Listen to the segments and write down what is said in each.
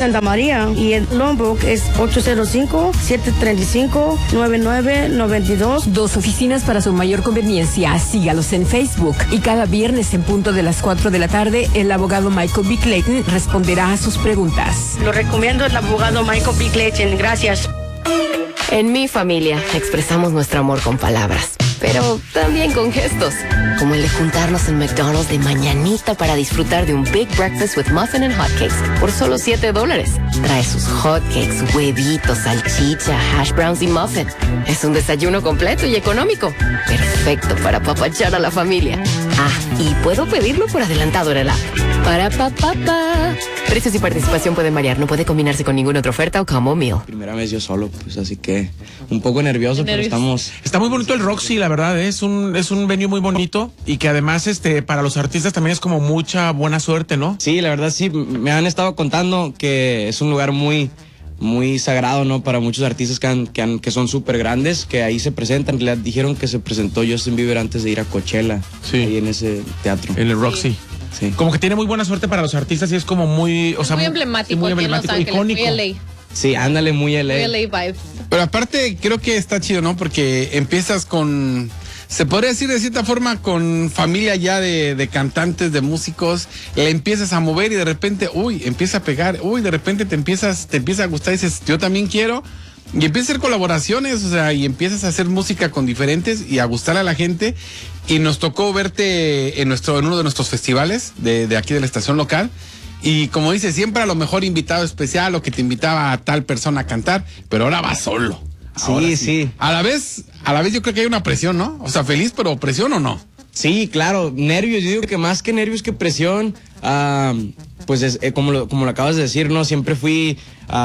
Santa María y en Lombok es 805-735-9992. 2 oficinas para su mayor conveniencia. Sígalos en Facebook y cada viernes en punto de las 4 de la tarde el abogado Michael B. Clayton responderá a sus preguntas. Lo recomiendo el abogado Michael B. Clayton. Gracias. En mi familia expresamos nuestro amor con palabras, pero también con gestos, como el de juntarnos en McDonald's de mañanita para disfrutar de un Big Breakfast with Muffin and Hotcakes por solo $7. Trae sus hotcakes, huevitos, salchicha, hash browns y muffin. Es un desayuno completo y económico, perfecto para apapachar a la familia. Ah, y puedo pedirlo por adelantado en el app. Para papá. Precios y participación pueden variar, no puede combinarse con ninguna otra oferta o combo meal. Primera vez yo solo, pues así que un poco nervioso, pero estamos... Está muy bonito el Roxy, la verdad, es un venue muy bonito y que además para los artistas también es como mucha buena suerte, ¿no? Sí, la verdad sí, me han estado contando que es un lugar muy sagrado, ¿no? Para muchos artistas que son súper grandes, que ahí se presentan. En realidad dijeron que se presentó Justin Bieber antes de ir a Coachella, sí, ahí en ese teatro. En el Roxy. Sí. Como que tiene muy buena suerte para los artistas y es como muy... O sea, muy emblemático, muy emblemático, aquí en Los Ángeles, icónico. muy LA. Sí, ándale, muy LA. Muy LA vibes. Pero aparte creo que está chido, ¿no? Porque empiezas con... Se podría decir de cierta forma con familia ya de cantantes, de músicos, le empiezas a mover y de repente, empieza a pegar, de repente te empieza a gustar y dices, yo también quiero, y empiezas a hacer colaboraciones, o sea, y empiezas a hacer música con diferentes y a gustar a la gente, y nos tocó verte en uno de nuestros festivales de aquí de la estación local. Y como dices, siempre a lo mejor invitado especial o que te invitaba a tal persona a cantar, pero ahora vas solo. Sí. A la vez yo creo que hay una presión, ¿no? O sea, feliz, pero presión o no. Sí, claro, nervios, yo digo que más que nervios que presión, pues como lo acabas de decir, ¿no? Siempre fui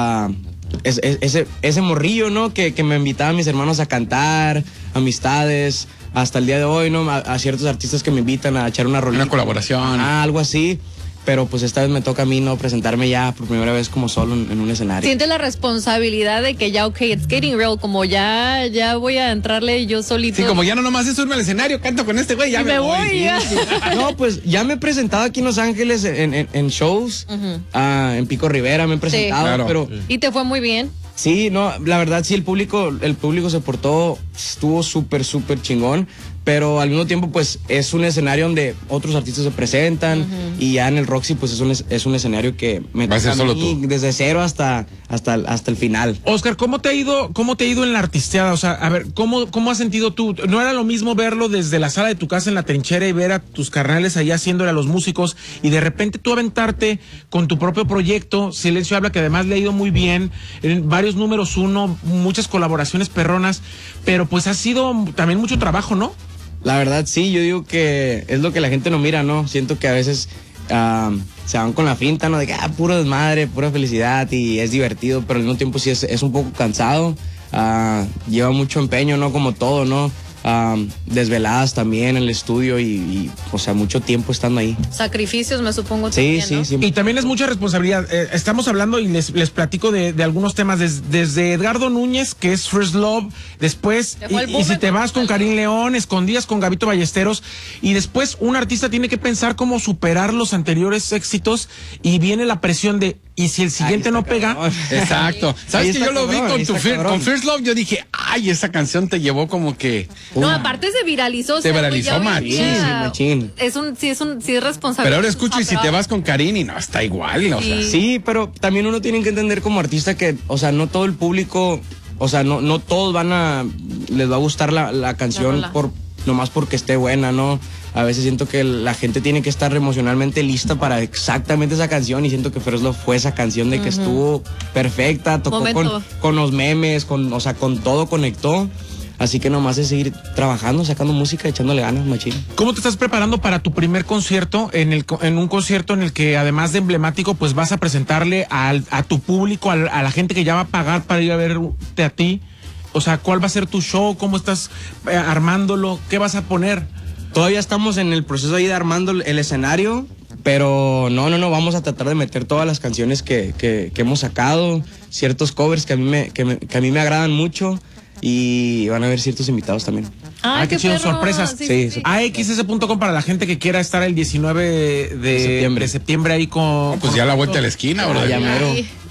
ese morrillo, ¿no? Que me invitaban mis hermanos a cantar, amistades, hasta el día de hoy, ¿no? A ciertos artistas que me invitan a echar una rolita. Una colaboración. Algo así. Pero pues esta vez me toca a mí, ¿no? Presentarme ya por primera vez como solo en un escenario. Siente la responsabilidad de que ya, it's getting real, como ya voy a entrarle yo solito. Sí, como ya no nomás es subirme al escenario, canto con este güey, ya me voy. Ya. No, pues ya me he presentado aquí en Los Ángeles en shows, en Pico Rivera me he presentado, sí, claro, pero... Y te fue muy bien. Sí, no, la verdad sí, el público se portó, estuvo súper chingón, pero al mismo tiempo pues es un escenario donde otros artistas se presentan y ya en el Roxy pues es un escenario que me toca a mí desde cero hasta el final. Oscar, ¿cómo te ha ido en la artisteada? O sea, a ver, ¿cómo has sentido tú? ¿No era lo mismo verlo desde la sala de tu casa en la trinchera y ver a tus carnales ahí haciéndole a los músicos y de repente tú aventarte con tu propio proyecto? Silencio Habla, que además le ha ido muy bien, en varios números 1, muchas colaboraciones perronas, pero pues ha sido también mucho trabajo, ¿no? La verdad sí, yo digo que es lo que la gente no mira, ¿no? Siento que a veces se van con la finta, ¿no? De que puro desmadre, pura felicidad y es divertido, pero al mismo tiempo sí es un poco cansado, lleva mucho empeño, ¿no? Como todo, ¿no? Desveladas también en el estudio y o sea, mucho tiempo estando ahí. Sacrificios, me supongo. Sí, también, sí, ¿no? sí. Y también es mucha responsabilidad. Estamos hablando y les platico de algunos temas desde Edgardo Núñez, que es First Love, después, y si te vas con Karim León, Escondidas con Gabito Ballesteros, y después un artista tiene que pensar cómo superar los anteriores éxitos y viene la presión de, y si el siguiente no pega. Exacto. ¿Sabes que yo lo vi con First Love? Yo dije, esa canción te llevó como que... No, aparte se viralizó. Se viralizó machín. Sí, es responsable. Pero ahora escucho y si te vas con Karim y no, está igual. O sea. Sí, pero también uno tiene que entender como artista que, o sea, no todo el público, o sea, no todos les va a gustar la canción nomás porque esté buena, ¿no? A veces siento que la gente tiene que estar emocionalmente lista para exactamente esa canción y siento que First Love fue esa canción de que estuvo perfecta, tocó con los memes, con todo conectó. Así que nomás es seguir trabajando, sacando música, echándole ganas, machín. ¿Cómo te estás preparando para tu primer concierto? En un concierto en el que además de emblemático, pues vas a presentarle a tu público, a la gente que ya va a pagar para ir a verte a ti. O sea, ¿cuál va a ser tu show? ¿Cómo estás armándolo? ¿Qué vas a poner? Todavía estamos en el proceso ahí de armando el escenario, pero no, vamos a tratar de meter todas las canciones que hemos sacado, ciertos covers que a mí me agradan mucho. Y van a haber ciertos invitados también. Qué chido, sorpresas. Sí. AXS.com para la gente que quiera estar el 19 de septiembre ahí con... Pues ya a la vuelta de la esquina, bro. Ya mero.